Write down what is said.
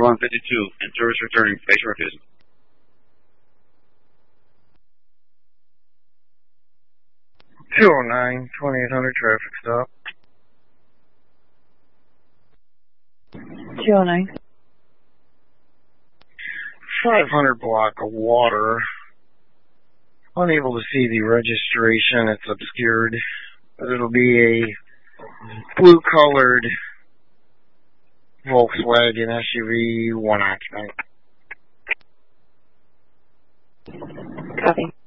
152, and service returning, face refusing. Two 209, 2800 traffic stop. 209. 500 block of water. Unable to see the registration, it's obscured. But it'll be a blue-colored Volkswagen SUV, one occupant. Copy.